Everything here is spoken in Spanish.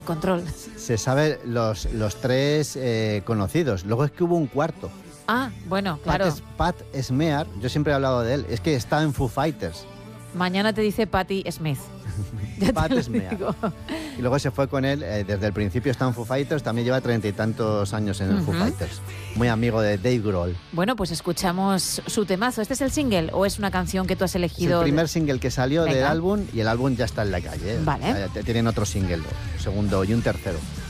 Control. Se sabe los tres conocidos. Luego es que hubo un cuarto. Ah, bueno, claro. Pat Smear, yo siempre he hablado de él, es que está en Foo Fighters. Mañana te dice Patti Smith. Pat Smear. Y luego se fue con él, desde el principio está en Foo Fighters, también lleva 30 y tantos años en el Foo Fighters. Muy amigo de Dave Grohl. Bueno, pues escuchamos su temazo. ¿Este es el single o es una canción que tú has elegido? Es el primer single que salió del álbum y el álbum ya está en la calle. Vale. Tienen otro single, segundo y un tercero.